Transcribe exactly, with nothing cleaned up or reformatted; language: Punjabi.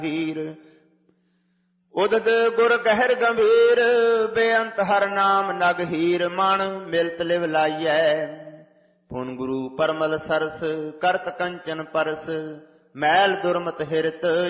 ਹੀਰ। ਉਦਤ ਗੁਰ ਗਹਿਰ ਗੰਭੀਰ, ਬੇਅੰਤ ਹਰ ਨਾਮ ਨਗ ਹੀਰ। ਮਨ ਮਿਲਤ ਲਿਵ ਲਾਈਐ, ਪੁਨ ਗੁਰੂ ਪਰਮਲ ਸਰਸ। ਕਰਤ ਕੰਚਨ ਪਰਸ, ਮੈਲ ਦੁਰਮਤ ਹਿਰਤ